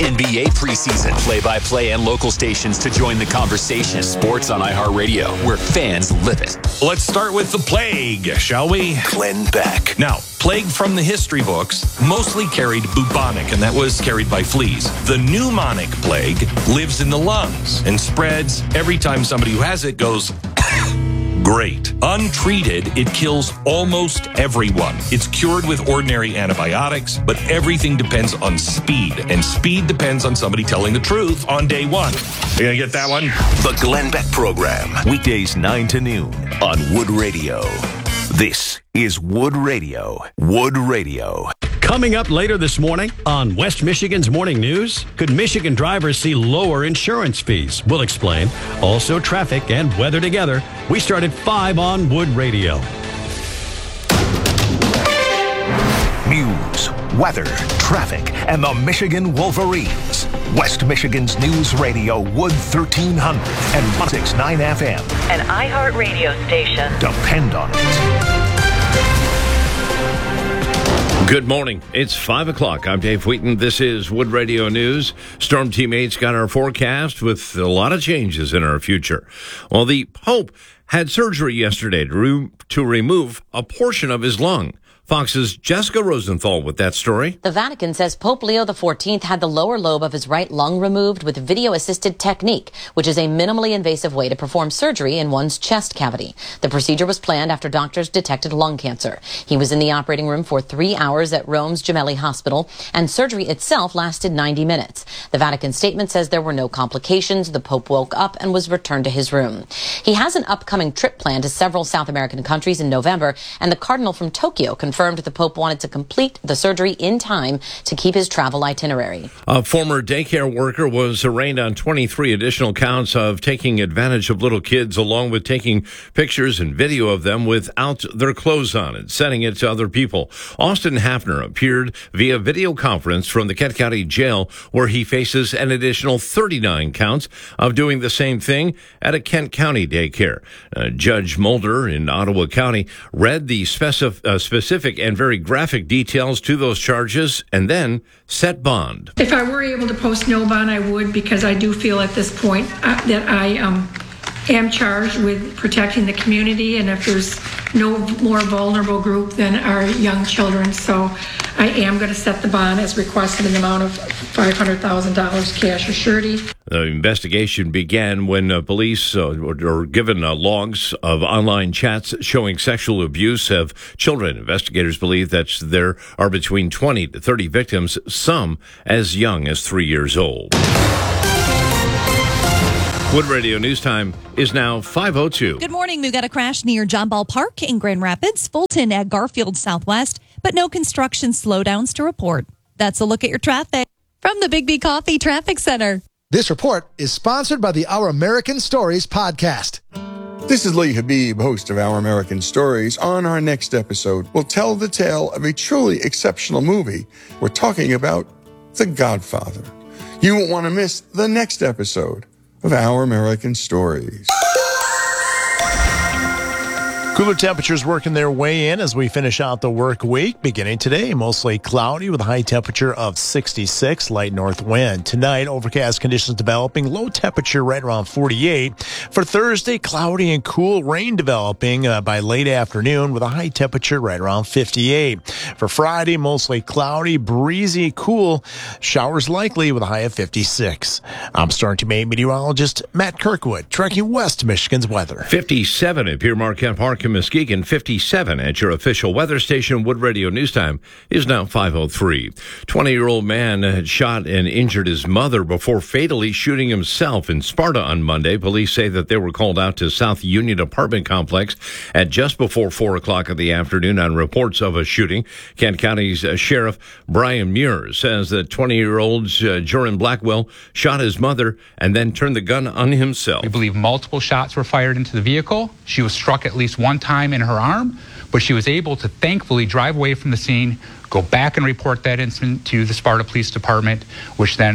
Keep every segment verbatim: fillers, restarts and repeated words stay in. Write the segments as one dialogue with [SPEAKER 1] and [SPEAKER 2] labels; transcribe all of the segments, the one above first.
[SPEAKER 1] N B A preseason, play-by-play and local stations to join the conversation. Sports on iHeartRadio, where fans live it.
[SPEAKER 2] Let's start with the plague, shall we?
[SPEAKER 1] Glenn Beck.
[SPEAKER 2] Now, plague from the history books mostly carried bubonic, and that was carried by fleas. The pneumonic plague lives in the lungs and spreads every time somebody who has it goes... Great. Untreated, it kills almost everyone. It's cured with ordinary antibiotics, but everything depends on speed, and speed depends on somebody telling the truth on day one. You gonna get that one?
[SPEAKER 1] The Glenn Beck Program, weekdays nine to noon on Wood Radio. This is Wood Radio. Wood Radio.
[SPEAKER 3] Coming up later this morning on West Michigan's Morning News, could Michigan drivers see lower insurance fees? We'll explain. Also, traffic and weather together. We start at five on Wood Radio.
[SPEAKER 1] News, weather, traffic, and the Michigan Wolverines. West Michigan's News Radio, Wood thirteen hundred and one sixty-nine F M.
[SPEAKER 4] An iHeart radio station.
[SPEAKER 1] Depend on it.
[SPEAKER 5] Good morning. It's five o'clock. I'm Dave Wheaton. This is Wood Radio News. Storm Teammates got our forecast with a lot of changes in our future. Well, the Pope had surgery yesterday to, re- to remove a portion of his lung. Fox's Jessica Rosenthal with that story.
[SPEAKER 6] The Vatican says Pope Leo the fourteenth had the lower lobe of his right lung removed with video-assisted technique, which is a minimally invasive way to perform surgery in one's chest cavity. The procedure was planned after doctors detected lung cancer. He was in the operating room for three hours at Rome's Gemelli Hospital, and surgery itself lasted ninety minutes. The Vatican statement says there were no complications. The Pope woke up and was returned to his room. He has an upcoming trip planned to several South American countries in November, and the Cardinal from Tokyo confirmed the Pope wanted to complete the surgery in time to keep his travel itinerary.
[SPEAKER 5] A former daycare worker was arraigned on twenty-three additional counts of taking advantage of little kids, along with taking pictures and video of them without their clothes on and sending it to other people. Austin Hafner appeared via video conference from the Kent County Jail, where he faces an additional thirty-nine counts of doing the same thing at a Kent County daycare. Uh, Judge Mulder in Ottawa County read the specif- uh, specific and very graphic details to those charges and then set bond.
[SPEAKER 7] If I were able to post no bond, I would, because I do feel at this point uh, that I um, am charged with protecting the community, and if there's no more vulnerable group than our young children. So I am going to set the bond as requested in the amount of five hundred thousand dollars cash or surety.
[SPEAKER 5] The investigation began when uh, police uh, were given uh, logs of online chats showing sexual abuse of children. Investigators believe that there are between twenty to thirty victims, some as young as three years old. Wood Radio News Time is now five oh two.
[SPEAKER 8] Good morning. We've got a crash near John Ball Park in Grand Rapids, Fulton at Garfield Southwest, but no construction slowdowns to report. That's a look at your traffic from the Big B Coffee Traffic Center.
[SPEAKER 9] This report is sponsored by the Our American Stories podcast.
[SPEAKER 10] This is Lee Habib, host of Our American Stories. On our next episode, we'll tell the tale of a truly exceptional movie. We're talking about The Godfather. You won't want to miss the next episode of Our American Stories.
[SPEAKER 11] Cooler temperatures working their way in as we finish out the work week. Beginning today, mostly cloudy with a high temperature of sixty-six, light north wind. Tonight, overcast conditions developing, low temperature right around forty-eight. For Thursday, cloudy and cool, rain developing uh, by late afternoon with a high temperature right around fifty-eight. For Friday, mostly cloudy, breezy, cool, showers likely with a high of fifty-six. I'm Storm Teammate meteorologist Matt Kirkwood, tracking West Michigan's weather.
[SPEAKER 5] fifty-seven at Pierre Marquette Park in Muskegon, fifty-seven at your official weather station. Wood Radio News Time is now five oh three. twenty-year-old man had shot and injured his mother before fatally shooting himself in Sparta on Monday. Police say that they were called out to South Union apartment complex at just before four o'clock in the afternoon on reports of a shooting. Kent County's uh, Sheriff Brian Muir says that twenty-year-old uh, Joran Blackwell shot his mother and then turned the gun on himself.
[SPEAKER 12] We believe multiple shots were fired into the vehicle. She was struck at least one time in her arm, but she was able to thankfully drive away from the scene, go back and report that incident to the Sparta Police Department, which then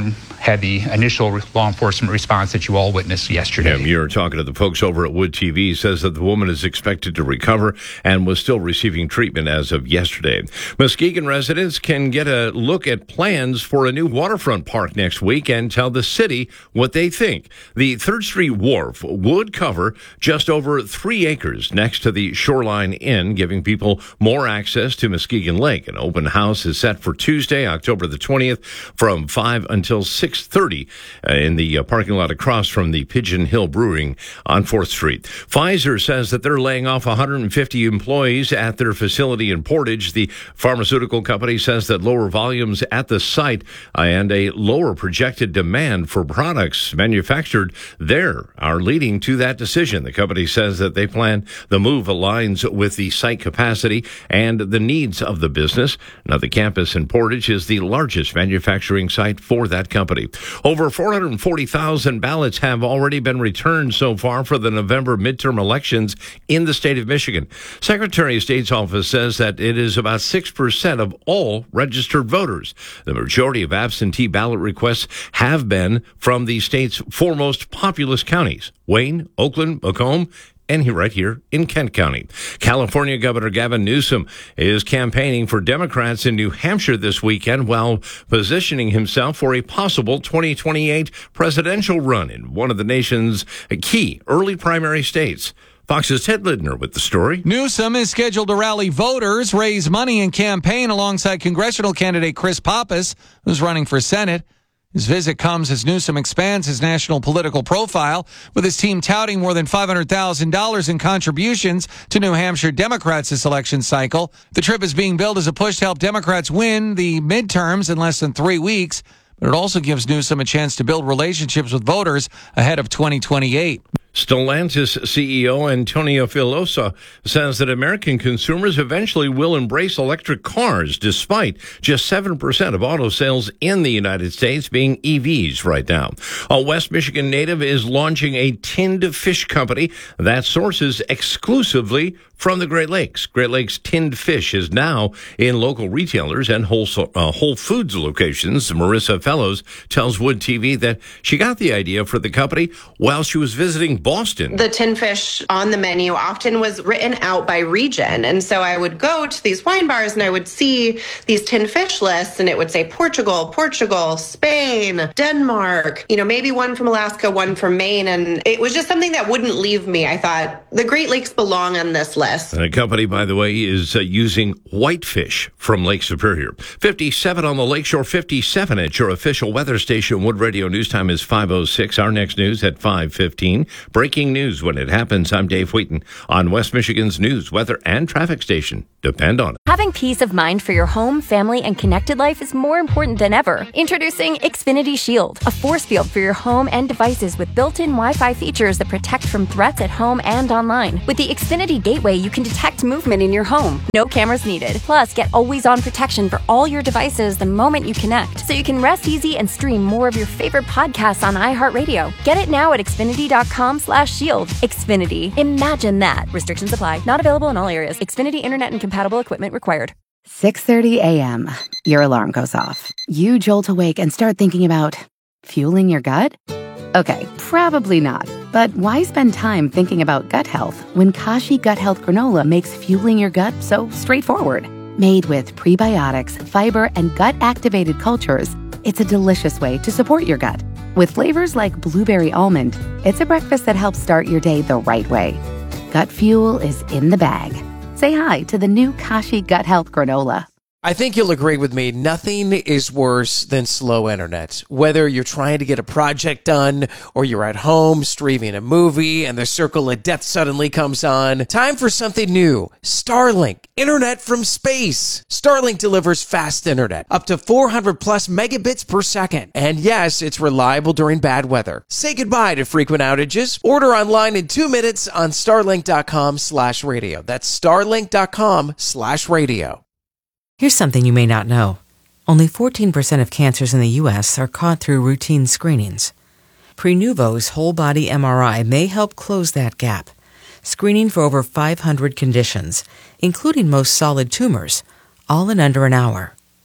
[SPEAKER 12] had the initial law enforcement response that you all witnessed yesterday.
[SPEAKER 5] Yeah, you're talking to the folks over at Wood T V. Says that the woman is expected to recover and was still receiving treatment as of yesterday. Muskegon residents can get a look at plans for a new waterfront park next week and tell the city what they think. The Third Street Wharf would cover just over three acres next to the Shoreline Inn, giving people more access to Muskegon Lake. An open house is set for Tuesday, October the twentieth, from five until six thirty uh, in the uh, parking lot across from the Pigeon Hill Brewing on fourth Street. Pfizer says that they're laying off one hundred fifty employees at their facility in Portage. The pharmaceutical company says that lower volumes at the site uh, and a lower projected demand for products manufactured there are leading to that decision. The company says that they plan the move aligns with the site capacity and the needs of the business. Now, the campus in Portage is the largest manufacturing site for that company. Over four hundred forty thousand ballots have already been returned so far for the November midterm elections in the state of Michigan. Secretary of State's office says that it is about six percent of all registered voters. The majority of absentee ballot requests have been from the state's four most populous counties: Wayne, Oakland, Macomb, and here, right here in Kent County. California Governor Gavin Newsom is campaigning for Democrats in New Hampshire this weekend while positioning himself for a possible twenty twenty-eight presidential run in one of the nation's key early primary states. Fox's Ted Lidner with the story.
[SPEAKER 13] Newsom is scheduled to rally voters, raise money, and campaign alongside congressional candidate Chris Pappas, who's running for Senate. His visit comes as Newsom expands his national political profile, with his team touting more than five hundred thousand dollars in contributions to New Hampshire Democrats this election cycle. The trip is being billed as a push to help Democrats win the midterms in less than three weeks, but it also gives Newsom a chance to build relationships with voters ahead of twenty twenty-eight.
[SPEAKER 5] Stellantis C E O Antonio Filosa says that American consumers eventually will embrace electric cars, despite just seven percent of auto sales in the United States being E Vs right now. A West Michigan native is launching a tinned fish company that sources exclusively from the Great Lakes. Great Lakes Tinned Fish is now in local retailers and Whole, uh, Whole Foods locations. Marissa Fellows tells Wood T V that she got the idea for the company while she was visiting Boston.
[SPEAKER 14] The tin fish on the menu often was written out by region. And so I would go to these wine bars and I would see these tin fish lists, and it would say Portugal, Portugal, Spain, Denmark, you know, maybe one from Alaska, one from Maine. And it was just something that wouldn't leave me. I thought the Great Lakes belong on this list.
[SPEAKER 5] And the company, by the way, is uh, using whitefish from Lake Superior. fifty-seven on the lakeshore, fifty-seven at your official weather station. Wood Radio News Time is five oh six. Our next news at five fifteen. Breaking news when it happens. I'm Dave Wheaton on West Michigan's news, weather, and traffic station. Depend on it.
[SPEAKER 15] Having peace of mind for your home, family, and connected life is more important than ever. Introducing Xfinity Shield, a force field for your home and devices with built-in Wi-Fi features that protect from threats at home and online. With the Xfinity Gateway, you can detect movement in your home. No cameras needed. Plus, get always-on protection for all your devices the moment you connect, so you can rest easy and stream more of your favorite podcasts on iHeartRadio. Get it now at Xfinity.com slash shield. Xfinity. Imagine that. Restrictions apply. Not available in all areas. Xfinity Internet and compatible equipment required.
[SPEAKER 16] six thirty a.m. Your alarm goes off. You jolt awake and start thinking about fueling your gut? Okay, probably not. But why spend time thinking about gut health when Kashi Gut Health Granola makes fueling your gut so straightforward? Made with prebiotics, fiber, and gut-activated cultures, it's a delicious way to support your gut. With flavors like blueberry almond, it's a breakfast that helps start your day the right way. Gut fuel is in the bag. Say hi to the new Kashi Gut Health Granola.
[SPEAKER 17] I think you'll agree with me. Nothing is worse than slow internet. Whether you're trying to get a project done or you're at home streaming a movie and the circle of death suddenly comes on, time for something new. Starlink, internet from space. Starlink delivers fast internet, up to four hundred plus megabits per second. And yes, it's reliable during bad weather. Say goodbye to frequent outages. Order online in two minutes on starlink.com slash radio. That's starlink.com slash radio.
[SPEAKER 18] Here's something you may not know. Only fourteen percent of cancers in the U S are caught through routine screenings. Prenuvo's whole-body M R I may help close that gap, screening for over five hundred conditions, including most solid tumors, all in under an hour.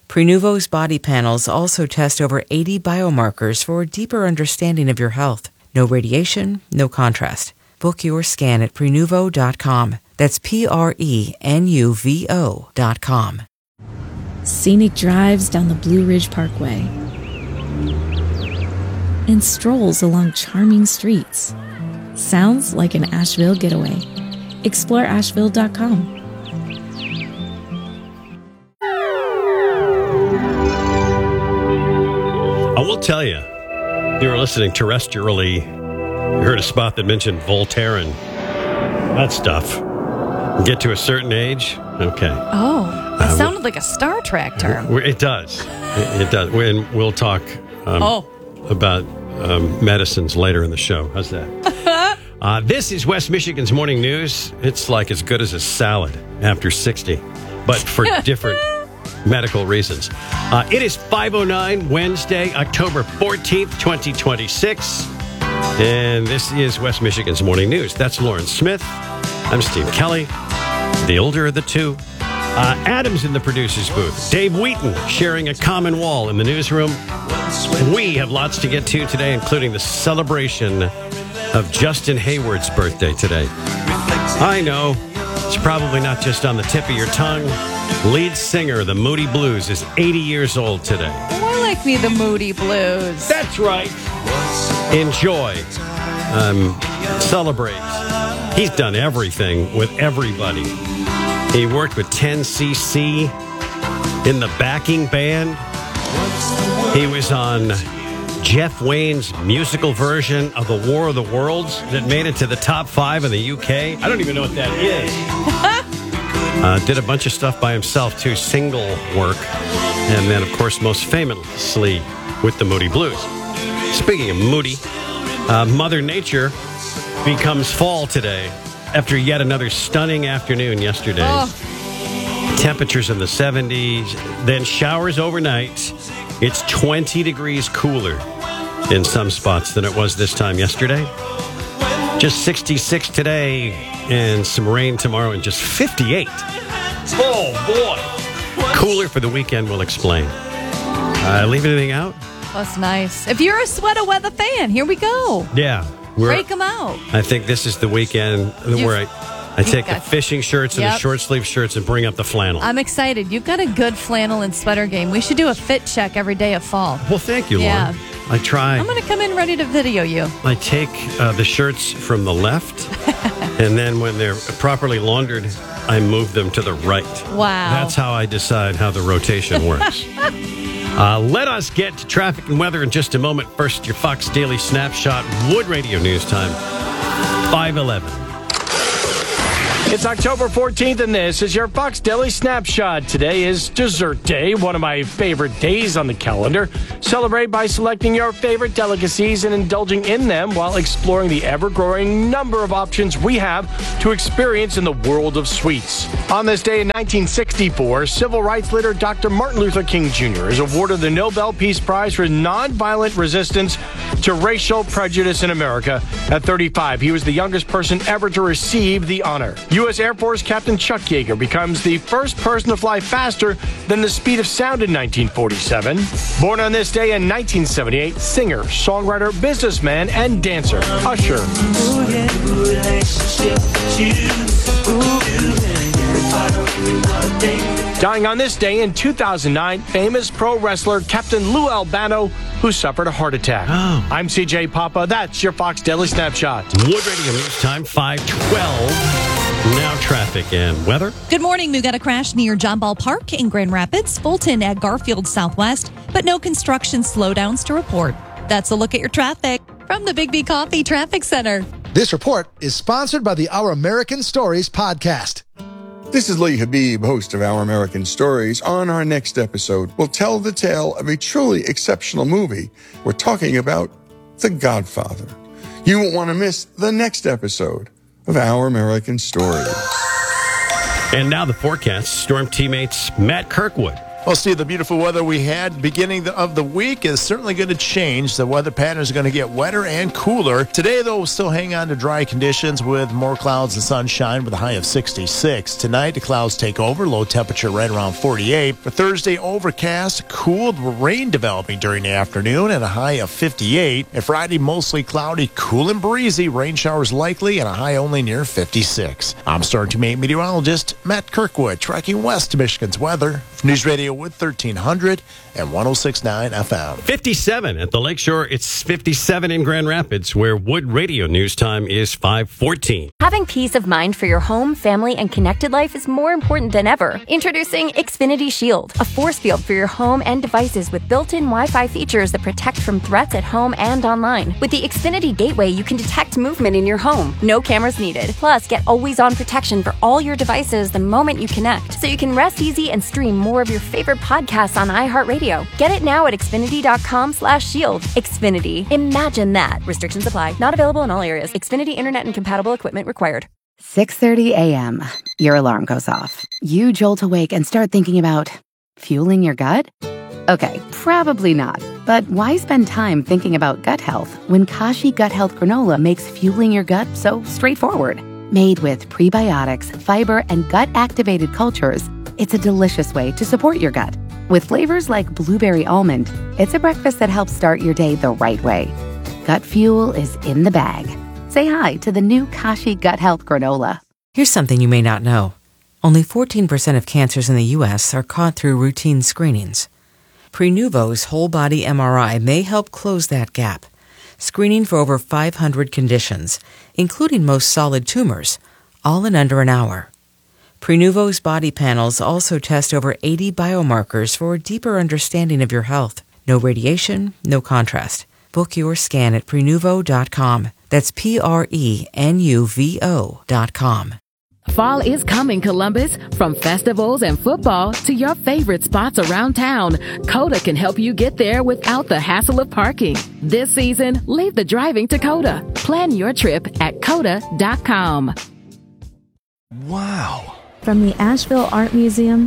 [SPEAKER 18] Prenuvo's body panels also test over eighty biomarkers for a deeper understanding of your health. No radiation, no contrast. Book your scan at Prenuvo dot com. That's P R E N U V O dot com.
[SPEAKER 19] Scenic drives down the Blue Ridge Parkway and strolls along charming streets. Sounds like an Asheville getaway. Explore Asheville dot com.
[SPEAKER 3] I will tell you, you were listening terrestrially, you heard a spot that mentioned Voltaire and that stuff. Get to a certain age, okay.
[SPEAKER 8] Oh, that
[SPEAKER 3] Uh,
[SPEAKER 8] sounded like a Star Trek term.
[SPEAKER 3] It does. It, it does. And we'll talk um,
[SPEAKER 8] Oh.
[SPEAKER 3] about um, medicines later in the show. How's that? uh, this is West Michigan's Morning News. It's like as good as a salad after sixty, but for different medical reasons. Uh, it is five oh nine, Wednesday, October fourteenth, twenty twenty-six. And this is West Michigan's Morning News. That's Lauren Smith. I'm Steve Kelly, the older of the two. Uh, Adam's in the producer's booth. Dave Wheaton sharing a common wall in the newsroom. We have lots to get to today, including the celebration of Justin Hayward's birthday today. I know, it's probably not just on the tip of your tongue. Lead singer of the Moody Blues is eighty years old today.
[SPEAKER 8] Oh, I like me the Moody Blues.
[SPEAKER 3] That's right. Enjoy. Um, celebrate. He's done everything with everybody. He worked with ten C C in the backing band. He was on Jeff Wayne's musical version of The War of the Worlds that made it to the top five in the U K. I don't even know what that is. uh, did a bunch of stuff by himself, too, single work. And then, of course, most famously with the Moody Blues. Speaking of Moody, uh, Mother Nature becomes fall today after yet another stunning afternoon yesterday.
[SPEAKER 8] Oh.
[SPEAKER 3] Temperatures in the seventies, then showers overnight. It's twenty degrees cooler in some spots than it was this time yesterday. Just sixty-six today and some rain tomorrow and just fifty-eight. Oh, boy. Cooler for the weekend, we'll explain. Uh, leave anything out?
[SPEAKER 8] That's nice. If you're a sweater weather fan, here we go.
[SPEAKER 3] Yeah. We're,
[SPEAKER 8] Break them out.
[SPEAKER 3] I think this is the weekend where I, I take the
[SPEAKER 8] got-
[SPEAKER 3] fishing shirts and the
[SPEAKER 8] Yep.
[SPEAKER 3] short sleeve shirts and bring up the flannel.
[SPEAKER 8] I'm excited. You've got a good flannel and sweater game. We should do a fit check every day of fall.
[SPEAKER 3] Well, thank you, Lauren.
[SPEAKER 8] Yeah.
[SPEAKER 3] I try.
[SPEAKER 8] I'm going to come in ready to video you.
[SPEAKER 3] I take uh, the shirts from the left, and then when they're properly laundered, I move them to the right.
[SPEAKER 8] Wow.
[SPEAKER 3] That's how I decide how the rotation works. uh, let us get to traffic and weather in just a moment. First, your Fox Daily Snapshot, Wood Radio News Time, five eleven.
[SPEAKER 20] It's October fourteenth, and this is your Fox Daily Snapshot. Today is Dessert Day, one of my favorite days on the calendar. Celebrate by selecting your favorite delicacies and indulging in them while exploring the ever-growing number of options we have to experience in the world of sweets. On this day in nineteen sixty-four, civil rights leader Doctor Martin Luther King Junior is awarded the Nobel Peace Prize for nonviolent resistance to racial prejudice in America. At thirty-five, he was the youngest person ever to receive the honor. U S Air Force Captain Chuck Yeager becomes the first person to fly faster than the speed of sound in nineteen forty-seven. Born on this day in nineteen seventy-eight, singer, songwriter, businessman, and dancer, Usher. Dying on this day in two thousand nine, famous pro wrestler Captain Lou Albano, who suffered a heart attack.
[SPEAKER 3] Oh.
[SPEAKER 20] I'm C J Papa. That's your Fox Daily Snapshot.
[SPEAKER 3] Wood Radio News Time, five twelve. Now traffic and weather.
[SPEAKER 8] Good morning. We've got a crash near John Ball Park in Grand Rapids, Fulton at Garfield Southwest, but no construction slowdowns to report. That's a look at your traffic from the Big B Coffee Traffic Center.
[SPEAKER 9] This report is sponsored by the Our American Stories podcast.
[SPEAKER 10] This is Lee Habib, host of Our American Stories. On our next episode, we'll tell the tale of a truly exceptional movie. We're talking about The Godfather. You won't want to miss the next episode of Our American Stories.
[SPEAKER 3] And now the forecast. Storm teammates Matt Kirkwood
[SPEAKER 11] Well, Steve, the beautiful weather we had beginning of the week is certainly going to change. The weather patterns are going to get wetter and cooler. Today, though, we'll still hang on to dry conditions with more clouds and sunshine with a high of sixty-six. Tonight, the clouds take over, low temperature right around forty-eight. For Thursday, overcast, cool, rain developing during the afternoon and a high of fifty-eight. And Friday, mostly cloudy, cool and breezy, rain showers likely and a high only near fifty-six. I'm Star two eight meteorologist Matt Kirkwood, tracking West Michigan's weather from News Radio with thirteen hundred and one oh six point nine F M.
[SPEAKER 3] fifty-seven at the Lakeshore. It's fifty-seven in Grand Rapids, where Wood Radio News time is five fourteen.
[SPEAKER 15] Having peace of mind for your home, family, and connected life is more important than ever. Introducing Xfinity Shield, a force field for your home and devices with built-in Wi-Fi features that protect from threats at home and online. With the Xfinity Gateway, you can detect movement in your home. No cameras needed. Plus, get always-on protection for all your devices the moment you connect, so you can rest easy and stream more of your favorite podcasts on iHeartRadio. Get it now at Xfinity.com slash shield. Xfinity. Imagine that. Restrictions apply. Not available in all areas. Xfinity Internet and compatible equipment required.
[SPEAKER 16] six thirty a.m. Your alarm goes off. You jolt awake and start thinking about fueling your gut? Okay, probably not. But why spend time thinking about gut health when Kashi Gut Health Granola makes fueling your gut so straightforward? Made with prebiotics, fiber, and gut-activated cultures, it's a delicious way to support your gut. With flavors like blueberry almond, it's a breakfast that helps start your day the right way. Gut fuel is in the bag. Say hi to the new Kashi Gut Health Granola.
[SPEAKER 18] Here's something you may not know. Only fourteen percent of cancers in the U S are caught through routine screenings. Prenuvo's whole-body M R I may help close that gap, screening for over five hundred conditions, including most solid tumors, all in under an hour. Prenuvo's body panels also test over eighty biomarkers for a deeper understanding of your health. No radiation, no contrast. Book your scan at Prenuvo dot com. That's P R E N U V O dot com.
[SPEAKER 21] Fall is coming, Columbus. From festivals and football to your favorite spots around town, Coda can help you get there without the hassle of parking. This season, leave the driving to Coda. Plan your trip at Coda dot com.
[SPEAKER 11] Wow.
[SPEAKER 19] From the Asheville Art Museum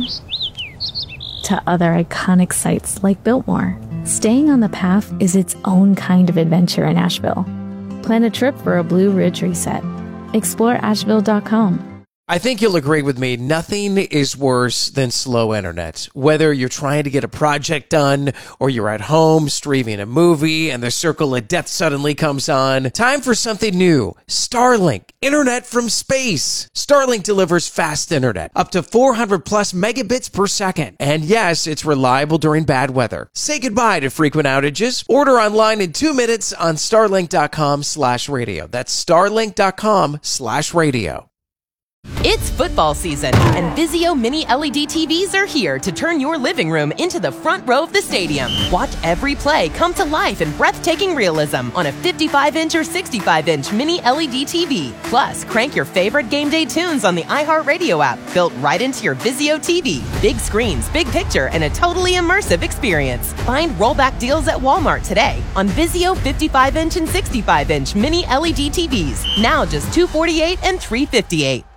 [SPEAKER 19] to other iconic sites like Biltmore, staying on the path is its own kind of adventure in Asheville. Plan a trip for a Blue Ridge reset. Explore Asheville dot com.
[SPEAKER 17] I think you'll agree with me, nothing is worse than slow internet. Whether you're trying to get a project done or you're at home streaming a movie and the circle of death suddenly comes on, time for something new. Starlink, internet from space. Starlink delivers fast internet, up to four hundred plus megabits per second. And yes, it's reliable during bad weather. Say goodbye to frequent outages. Order online in two minutes on starlink.com slash radio. That's starlink.com slash radio.
[SPEAKER 22] It's football season, and Vizio Mini L E D T Vs are here to turn your living room into the front row of the stadium. Watch every play come to life in breathtaking realism on a fifty-five inch or sixty-five inch Mini L E D T V. Plus, crank your favorite game day tunes on the iHeartRadio app, built right into your Vizio T V. Big screens, big picture, and a totally immersive experience. Find rollback deals at Walmart today on Vizio fifty-five inch and sixty-five inch Mini L E D T Vs. Now just two hundred forty-eight dollars and three hundred fifty-eight dollars.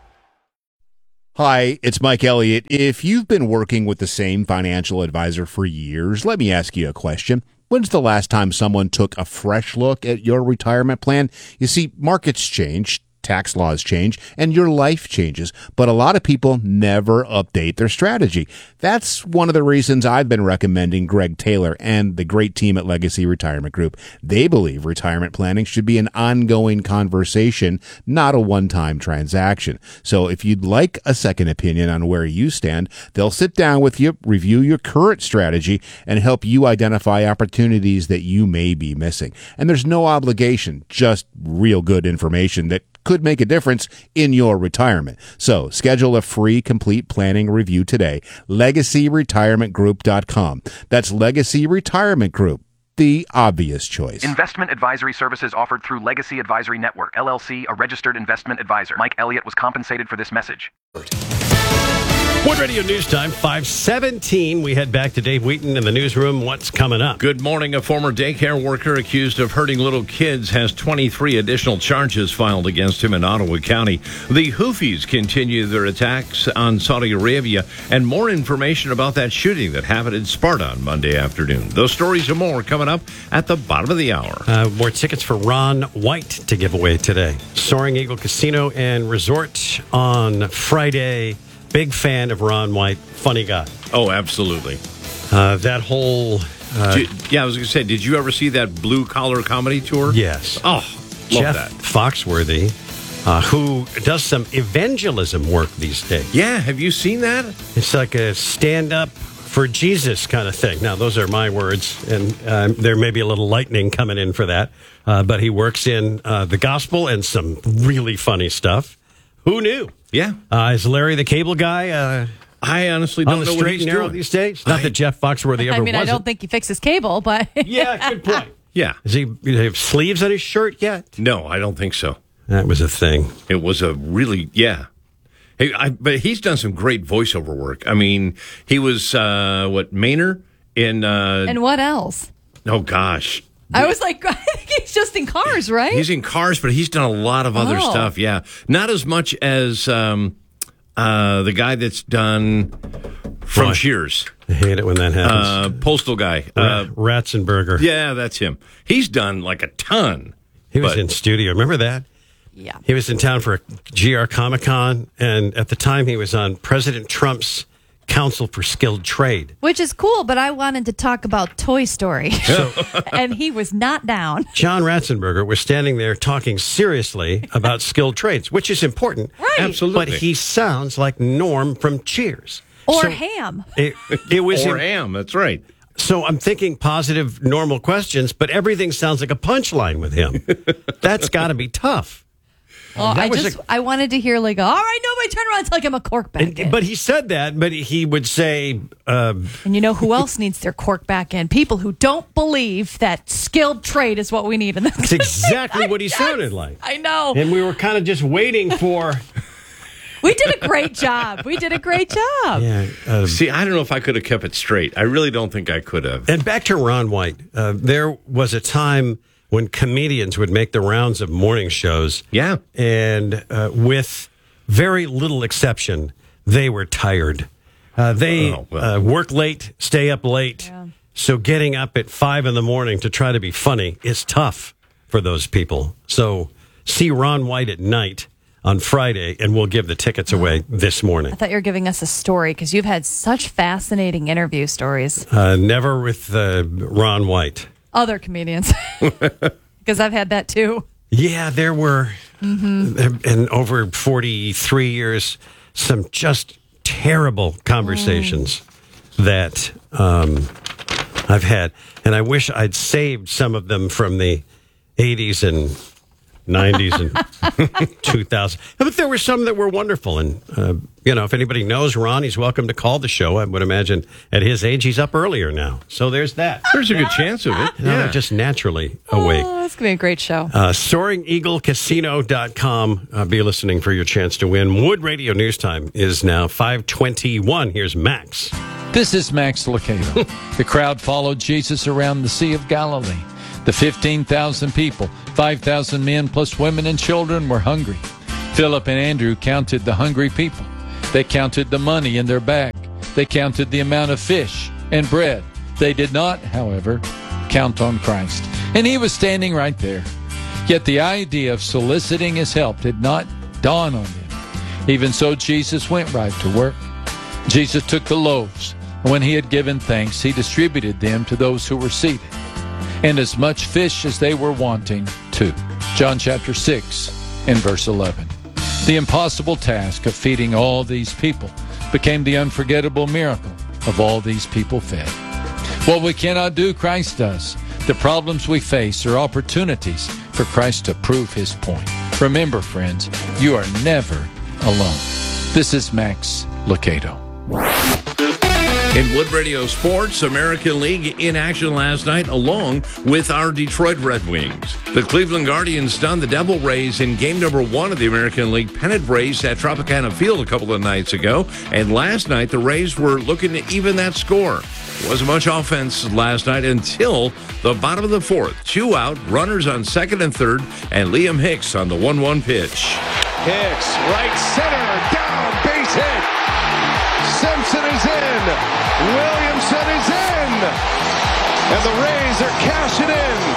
[SPEAKER 23] Hi, it's Mike Elliott. If you've been working with the same financial advisor for years, let me ask you a question. When's the last time someone took a fresh look at your retirement plan? You see, markets change, tax laws change, and your life changes, but a lot of people never update their strategy. That's one of the reasons I've been recommending Greg Taylor and the great team at Legacy Retirement Group. They believe retirement planning should be an ongoing conversation, not a one-time transaction. So if you'd like a second opinion on where you stand, they'll sit down with you, review your current strategy, and help you identify opportunities that you may be missing. And there's no obligation, just real good information that could make a difference in your retirement. So schedule a free complete planning review today. legacy retirement group dot com. That's Legacy Retirement Group, the obvious choice.
[SPEAKER 24] Investment advisory services offered through Legacy Advisory Network, L L C, a registered investment advisor. Mike Elliott was compensated for this message.
[SPEAKER 3] Wood Radio News Time, five seventeen. We head back to Dave Wheaton in the newsroom. What's coming up?
[SPEAKER 5] Good morning. A former daycare worker accused of hurting little kids has twenty-three additional charges filed against him in Ottawa County. The Houthis continue their attacks on Saudi Arabia, and more information about that shooting that happened in Sparta on Monday afternoon. Those stories and more coming up at the bottom of the hour.
[SPEAKER 3] Uh, more tickets for Ron White to give away today. Soaring Eagle Casino and Resort on Friday. Big fan of Ron White. Funny guy.
[SPEAKER 5] Oh, absolutely.
[SPEAKER 3] Uh, that whole... Uh,
[SPEAKER 5] did, yeah, I was going to say, did you ever see that Blue Collar Comedy Tour?
[SPEAKER 3] Yes.
[SPEAKER 5] Oh, love
[SPEAKER 3] Jeff
[SPEAKER 5] that.
[SPEAKER 3] Foxworthy, uh, who does some evangelism work these days.
[SPEAKER 5] Yeah, have you seen that?
[SPEAKER 3] It's like a stand-up for Jesus kind of thing. Now, those are my words, and uh, there may be a little lightning coming in for that. Uh, but he works in uh, the gospel and some really funny stuff. Who knew?
[SPEAKER 5] Yeah.
[SPEAKER 3] Uh, is Larry the Cable Guy uh,
[SPEAKER 5] I honestly don't
[SPEAKER 3] on the
[SPEAKER 5] know what
[SPEAKER 3] straight
[SPEAKER 5] he's
[SPEAKER 3] and narrow
[SPEAKER 5] doing
[SPEAKER 3] these days? Not
[SPEAKER 5] I,
[SPEAKER 3] that Jeff Foxworthy ever
[SPEAKER 8] I mean,
[SPEAKER 3] wasn't.
[SPEAKER 8] I don't think he fixes cable, but...
[SPEAKER 3] Yeah, good point.
[SPEAKER 5] Yeah.
[SPEAKER 3] Does he, does he have sleeves on his shirt yet?
[SPEAKER 5] No, I don't think so.
[SPEAKER 3] That was a thing.
[SPEAKER 5] It was a really, yeah. Hey, I, but he's done some great voiceover work. I mean, he was, uh, what, Maynard in... Uh,
[SPEAKER 8] and what else?
[SPEAKER 5] Oh, gosh.
[SPEAKER 8] I was like, I think he's just in Cars, right?
[SPEAKER 5] He's in Cars, but he's done a lot of other
[SPEAKER 8] Oh.
[SPEAKER 5] stuff, yeah. Not as much as um, uh, the guy that's done from
[SPEAKER 3] Boy,
[SPEAKER 5] Cheers.
[SPEAKER 3] I hate it when that happens.
[SPEAKER 5] Uh, postal guy. Uh,
[SPEAKER 3] Ratzenberger.
[SPEAKER 5] yeah, that's him. He's done like a ton.
[SPEAKER 3] He was
[SPEAKER 5] but-
[SPEAKER 3] in studio. Remember that?
[SPEAKER 8] Yeah.
[SPEAKER 3] He was in town for a G R Comic Con, and at the time he was on President Trump's Council for Skilled Trade.
[SPEAKER 8] Which is cool, but I wanted to talk about Toy Story. And he was not down.
[SPEAKER 3] John Ratzenberger was standing there talking seriously about skilled trades, which is important.
[SPEAKER 8] Right.
[SPEAKER 5] Absolutely.
[SPEAKER 3] But he sounds like Norm from Cheers.
[SPEAKER 8] Or
[SPEAKER 3] So
[SPEAKER 8] Ham.
[SPEAKER 3] It, it was
[SPEAKER 5] Or
[SPEAKER 3] in-
[SPEAKER 5] Ham, that's right.
[SPEAKER 3] So I'm thinking positive, normal questions, but everything sounds like a punchline with him. That's got to be tough.
[SPEAKER 8] Oh,
[SPEAKER 3] That
[SPEAKER 8] I
[SPEAKER 3] was
[SPEAKER 8] just
[SPEAKER 3] a-
[SPEAKER 8] I wanted to hear like, all right, nobody turn around until I give him a cork back
[SPEAKER 3] And,
[SPEAKER 8] in.
[SPEAKER 3] but he said that, but he would say, uh,
[SPEAKER 8] And you know who else needs their cork back in? People who don't believe that skilled trade is what we need in this.
[SPEAKER 3] that's exactly what he
[SPEAKER 8] Yes,
[SPEAKER 3] sounded like.
[SPEAKER 8] I know.
[SPEAKER 3] And we were kind of just waiting for.
[SPEAKER 8] We did a great job. We did a great job.
[SPEAKER 3] Yeah. Uh,
[SPEAKER 5] See, I don't know if I could have kept it straight. I really don't think I could have.
[SPEAKER 3] and back to Ron White. Uh, there was a time when comedians would make the rounds of morning shows.
[SPEAKER 5] Yeah.
[SPEAKER 3] And uh, with very little exception, they were tired. Uh, they
[SPEAKER 5] Oh, well.
[SPEAKER 3] uh, work late, stay up late. So getting up at five in the morning to try to be funny is tough for those people. So see Ron White at night on Friday, and we'll give the tickets away this morning.
[SPEAKER 8] I thought you were giving us a story because you've had such fascinating interview stories.
[SPEAKER 3] Uh, never with uh, Ron White.
[SPEAKER 8] Other comedians. Because I've had that too.
[SPEAKER 3] Yeah, there were,
[SPEAKER 8] Mm-hmm.
[SPEAKER 3] in over forty-three years, some just terrible conversations that um, I've had. And I wish I'd saved some of them from the eighties and nineties and two thousand. But there were some that were wonderful. And, uh, you know, if anybody knows Ron, he's welcome to call the show. I would imagine at his age, he's up earlier now. So there's that.
[SPEAKER 5] There's a good chance of it.
[SPEAKER 3] You know,
[SPEAKER 5] Yeah.
[SPEAKER 3] just naturally awake.
[SPEAKER 8] Oh, it's going to be a great show.
[SPEAKER 3] Uh, soaring eagle casino dot com. Uh, be listening for your chance to win. Wood Radio News Time is now five twenty-one. Here's Max.
[SPEAKER 13] This is Max Lucado. The crowd followed Jesus around the Sea of Galilee. The fifteen thousand people, five thousand men plus women and children were hungry. Philip and Andrew counted the hungry people. They counted the money in their bag. They counted the amount of fish and bread. They did not, however, count on Christ. And he was standing right there. Yet the idea of soliciting his help did not dawn on them. Even so, Jesus went right to work. Jesus took the loaves, and when he had given thanks, he distributed them to those who were seated, and as much fish as they were wanting, too. John chapter six and verse eleven. The impossible task of feeding all these people became the unforgettable miracle of all these people fed. What we cannot do, Christ does. The problems we face are opportunities for Christ to prove his point. Remember, friends, you are never alone. This is Max Lucado.
[SPEAKER 5] In Wood Radio Sports, American League in action last night, along with our Detroit Red Wings. The Cleveland Guardians stunned the Devil Rays in game number one of the American League pennant race at Tropicana Field a couple of nights ago. And last night, the Rays were looking to even that score. Wasn't much offense last night until the bottom of the fourth. Two out, runners on second and third, and Liam Hicks on the one one pitch.
[SPEAKER 1] Hicks, right center, down, base hit. Simpson is in. Williamson is in. And the Rays are cashing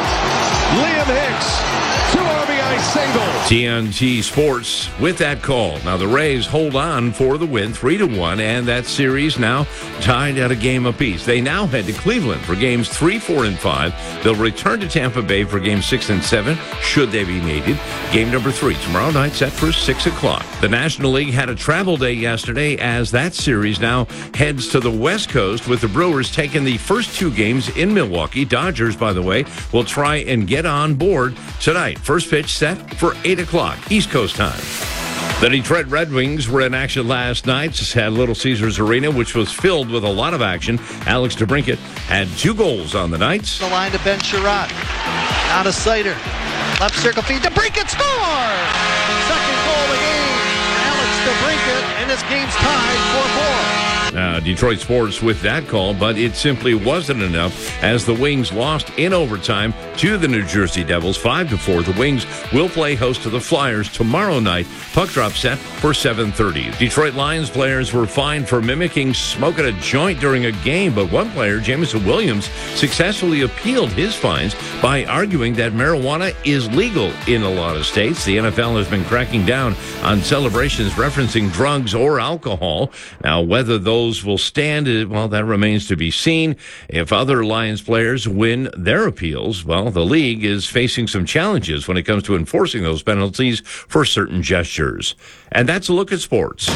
[SPEAKER 1] in. Liam Hicks, two R B I singles.
[SPEAKER 5] T N T Sports with that call. Now the Rays hold on for the win, three to one, and that series now tied at a game apiece. They now head to Cleveland for games three, four, and five. They'll return to Tampa Bay for games six and seven, should they be needed. Game number three tomorrow night, set for six o'clock. The National League had a travel day yesterday as that series now heads to the West Coast, with the Brewers taking the first two games in Milwaukee. Dodgers, by the way, will try and get on board tonight. First pitch set for eight o'clock East Coast time. The Detroit Red Wings were in action last night at Little Caesars Arena, which was filled with a lot of action. Alex DeBrincat had two goals on the night.
[SPEAKER 2] The line to Ben Sherratt. Out of Sider. Left circle feed. DeBrincat scores! Second goal of the game. Alex DeBrincat, and this game's tied four four.
[SPEAKER 5] Uh, Detroit Sports with that call, but it simply wasn't enough as the Wings lost in overtime to the New Jersey Devils five to four. The Wings will play host to the Flyers tomorrow night. Puck drop set for seven thirty. Detroit Lions players were fined for mimicking smoking a joint during a game, but one player, Jameson Williams, successfully appealed his fines by arguing that marijuana is legal in a lot of states. The N F L has been cracking down on celebrations referencing drugs or alcohol. Now, whether those will stand, well, that remains to be seen. If other Lions players win their appeals, well, the league is facing some challenges when it comes to enforcing those penalties for certain gestures. And that's a look at sports.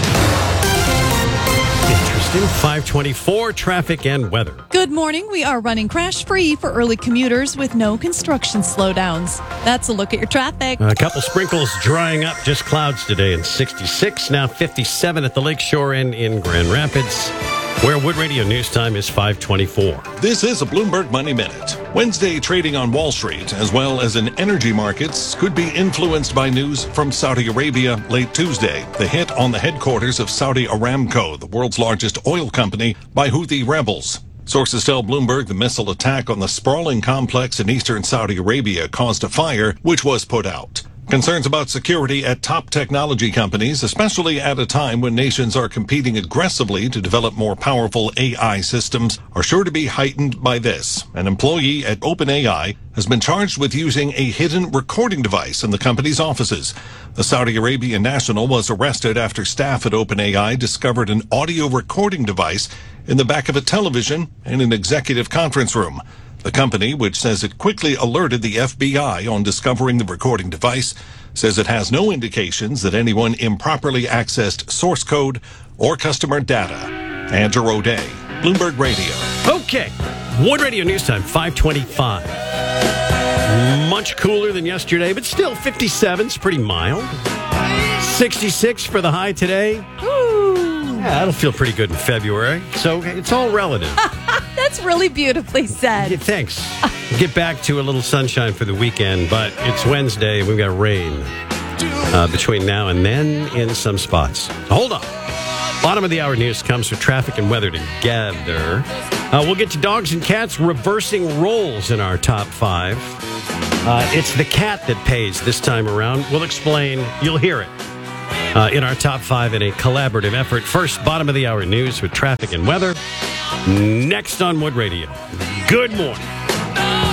[SPEAKER 3] Interesting. five twenty-four, traffic and weather.
[SPEAKER 8] Good morning. We are running crash-free for early commuters with no construction slowdowns. That's a look at your traffic.
[SPEAKER 3] A couple sprinkles drying up, just clouds today, and sixty-six, now fifty-seven at the Lakeshore Inn in Grand Rapids, where Wood Radio News Time is five twenty-four.
[SPEAKER 4] This is a Bloomberg Money Minute. Wednesday trading on Wall Street, as well as in energy markets, could be influenced by news from Saudi Arabia late Tuesday. The hit on the headquarters of Saudi Aramco, the world's largest oil company, by Houthi rebels. Sources tell Bloomberg the missile attack on the sprawling complex in eastern Saudi Arabia caused a fire, which was put out. Concerns about security at top technology companies, especially at a time when nations are competing aggressively to develop more powerful A I systems, are sure to be heightened by this. An employee at OpenAI has been charged with using a hidden recording device in the company's offices. The Saudi Arabian national was arrested after staff at OpenAI discovered an audio recording device in the back of a television in an executive conference room. The company, which says it quickly alerted the F B I on discovering the recording device, says it has no indications that anyone improperly accessed source code or customer data. Andrew O'Day, Bloomberg Radio.
[SPEAKER 3] Okay, Wood Radio News Time, five twenty-five. Much cooler than yesterday, but still fifty-seven. It's pretty mild. sixty-six for the high today. Ooh. Yeah, that'll feel pretty good in February. So it's all relative.
[SPEAKER 8] That's really beautifully said.
[SPEAKER 3] Yeah, thanks. Get back to a little sunshine for the weekend, but it's Wednesday. We've got rain uh, between now and then in some spots. Hold on. Bottom of the hour news comes with traffic and weather together. Uh, we'll get to dogs and cats reversing roles in our top five. Uh, it's the cat that pays this time around. We'll explain. You'll hear it. Uh, in our top five in a collaborative effort. First, bottom of the hour news with traffic and weather. Next on Wood Radio. Good morning.